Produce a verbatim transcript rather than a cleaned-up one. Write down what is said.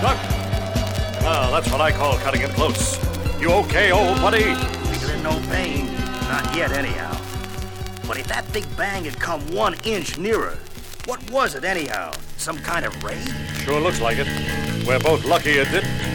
Doc? Well, that's what I call cutting it close. You okay, old buddy? Feeling no pain. Not yet, anyhow. But if that big bang had come one inch nearer, what was it, anyhow? Some kind of ray? Sure looks like it. We're both lucky it didn't.